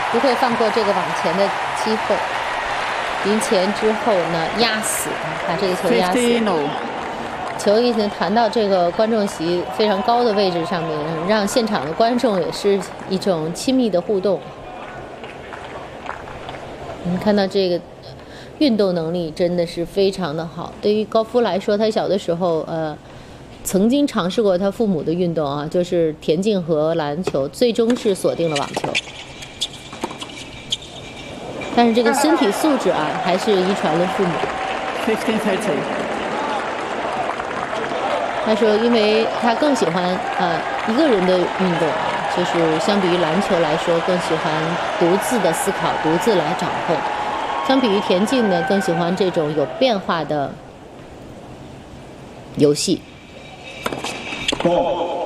不会放过这个往前的机会。赢前之后呢，压死，把这个球压死。球已经弹到这个观众席非常高的位置上面，让现场的观众也是一种亲密的互动。你看到这个运动能力真的是非常的好。对于高夫来说，他小的时候曾经尝试过他父母的运动啊，就是田径和篮球，最终是锁定了网球。但是这个身体素质啊，还是遗传了父母。他说，因为他更喜欢一个人的运动，就是相比于篮球来说，更喜欢独自的思考，独自来掌控。相比于田径呢，更喜欢这种有变化的游戏。